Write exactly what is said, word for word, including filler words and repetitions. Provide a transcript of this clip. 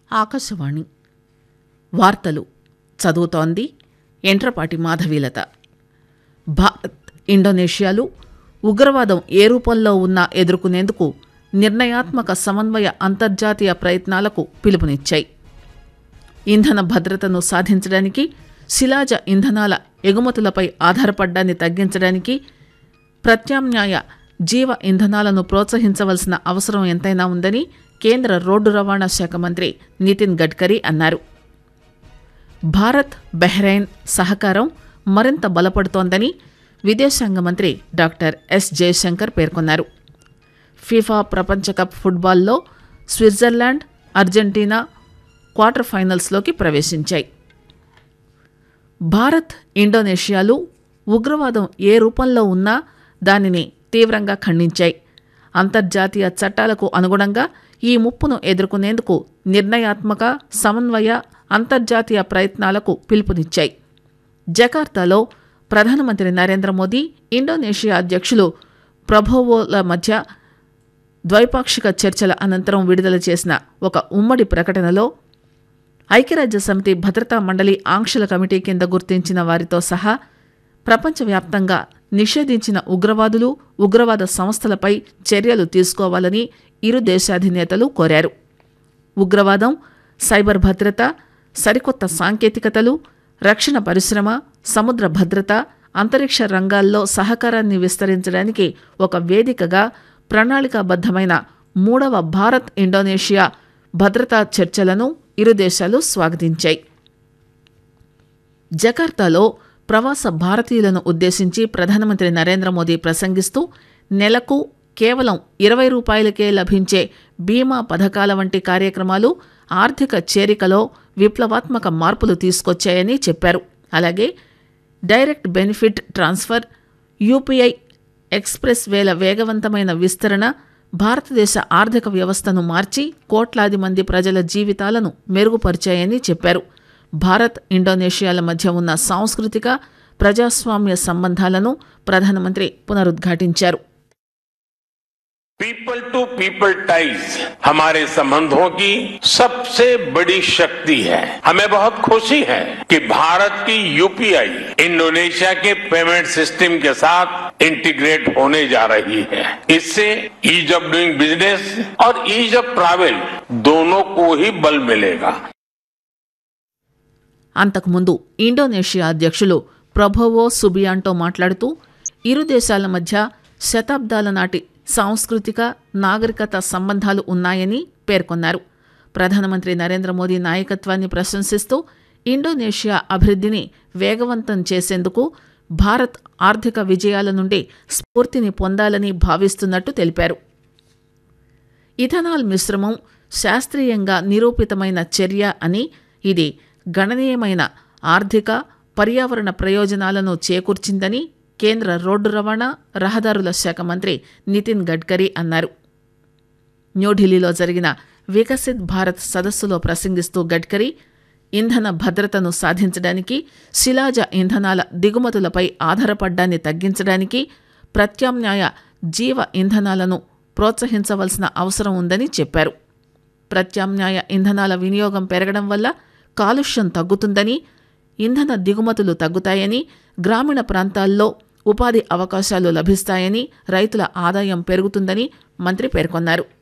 ఆకాశవాణి వార్తలు చదువుతోంది ఎంట్రపాటి మాధవీలత. భారత్ ఇండోనేషియాలు ఉగ్రవాదం ఏ రూపంలో ఉన్నా ఎదుర్కొనేందుకు నిర్ణయాత్మక సమన్వయ అంతర్జాతీయ ప్రయత్నాలకు పిలుపునిచ్చాయి. ఇంధన భద్రతను సాధించడానికి, శిలాజ ఇంధనాల ఎగుమతులపై ఆధారపడ్డాన్ని తగ్గించడానికి ప్రత్యామ్నాయ జీవ ఇంధనాలను ప్రోత్సహించవలసిన అవసరం ఎంతైనా ఉందని కేంద్ర రోడ్డు రవాణా శాఖ మంత్రి నితిన్ గడ్కరీ అన్నారు. భారత్ బహ్రెయిన్ సహకారం మరింత బలపడుతోందని విదేశాంగ మంత్రి డాక్టర్ ఎస్ జయశంకర్ పేర్కొన్నారు. ఫిఫా ప్రపంచ cup ఫుట్బాల్లో Switzerland, Argentina quarter ఫైనల్స్లోకి ప్రవేశించాయి. Bharat ఇండోనేషియాలు ఉగ్రవాదం ఏ రూపంలో ఉన్నా దానిని తీవ్రంగా ఖండించాయి. అంతర్జాతీయ చట్టాలకు అనుగుణంగా ఈ ముప్పును ఎదుర్కొనేందుకు నిర్ణయాత్మక సమన్వయ అంతర్జాతీయ ప్రయత్నాలకు పిలుపునిచ్చాయి. జకార్తాలో ప్రధానమంత్రి నరేంద్ర మోదీ, ఇండోనేషియా అధ్యక్షులు ప్రభోవోల మధ్య ద్వైపాక్షిక చర్చల అనంతరం విడుదల చేసిన ఒక ఉమ్మడి ప్రకటనలో ఐక్యరాజ్య సమితి భద్రతా మండలి ఆంక్షల కమిటీ కింద గుర్తించిన వారితో సహా ప్రపంచవ్యాప్తంగా నిషేధించిన ఉగ్రవాదులు, ఉగ్రవాద సంస్థలపై చర్యలు తీసుకోవాలని ఇరు దేశాధినేతలు కోరారు. ఉగ్రవాదం, సైబర్ భద్రత, సరికొత్త సాంకేతికతలు, రక్షణ పరిశ్రమ, సముద్ర భద్రత, అంతరిక్ష రంగాల్లో సహకారాన్ని విస్తరించడానికి ఒక వేదికగా ప్రణాళికాబద్ధమైన మూడవ భారత్ ఇండోనేషియా భద్రతా చర్చలను ఇరు దేశాలు స్వాగతించాయి. జకార్తాలో ప్రవాస భారతీయులను ఉద్దేశించి ప్రధానమంత్రి నరేంద్ర మోదీ ప్రసంగిస్తూ నెలకు కేవలం ఇరవై రూపాయలకే లభించే బీమా పథకాల వంటి కార్యక్రమాలు ఆర్థిక చేరికలో విప్లవాత్మక మార్పులు తీసుకొచ్చాయని చెప్పారు. అలాగే direct benefit transfer, UPI express వేల వేగవంతమైన విస్తరణ భారతదేశ ఆర్థిక వ్యవస్థను మార్చి కోట్లాది మంది ప్రజల జీవితాలను మెరుగుపరిచాయని చెప్పారు. భారత్ ఇండోనేషియాల మధ్య ఉన్న సాంస్కృతిక, ప్రజాస్వామ్య సంబంధాలను ప్రధానమంత్రి పునరుద్ఘాటించారు. पीपल टू पीपल टाइज हमारे संबंधों की सबसे बड़ी शक्ति है. हमें बहुत खुशी है कि भारत की यूपीआई इंडोनेशिया के पेमेंट सिस्टम के साथ इंटीग्रेट होने जा रही है. इससे ईज ऑफ डूइंग बिजनेस और ईज ऑफ ट्रैवल दोनों को ही बल मिलेगा. అంతకుముందు ఇండోనేషియా అధ్యక్షులు ప్రభోవో సుబియాంటో మాట్లాడుతూ ఇరు దేశాల మధ్య శతాబ్దాల నాటి సాంస్కృతిక, నాగరికత సంబంధాలు ఉన్నాయని పేర్కొన్నారు. ప్రధానమంత్రి నరేంద్ర మోదీ నాయకత్వాన్ని ప్రశంసిస్తూ ఇండోనేషియా అభివృద్ధిని వేగవంతం చేసేందుకు భారత్ ఆర్థిక విజయాల నుండి స్ఫూర్తిని పొందాలని భావిస్తున్నట్టు తెలిపారు. ఇథనాల్ మిశ్రమం శాస్త్రీయంగా నిరూపితమైన చర్య అని, ఇది గణనీయమైన ఆర్థిక, పర్యావరణ ప్రయోజనాలను చేకూర్చిందని కేంద్ర రోడ్డు రవాణా, రహదారుల శాఖ మంత్రి నితిన్ గడ్కరీ అన్నారు. న్యూఢిల్లీలో జరిగిన వికసిత్ భారత్ సదస్సులో ప్రసంగిస్తూ గడ్కరీ ఇంధన భద్రతను సాధించడానికి, శిలాజ ఇంధనాల దిగుమతులపై ఆధారపడ్డాన్ని తగ్గించడానికి ప్రత్యామ్నాయ జీవ ఇంధనాలను ప్రోత్సహించవలసిన అవసరం ఉందని చెప్పారు. ప్రత్యామ్నాయ ఇంధనాల వినియోగం పెరగడం వల్ల కాలుష్యం తగ్గుతుందని, ఇంధన దిగుమతులు తగ్గుతాయని, గ్రామీణ ప్రాంతాల్లో ఉపాధి అవకాశాలు లభిస్తాయని, రైతుల ఆదాయం పెరుగుతుందని మంత్రి పేర్కొన్నారు.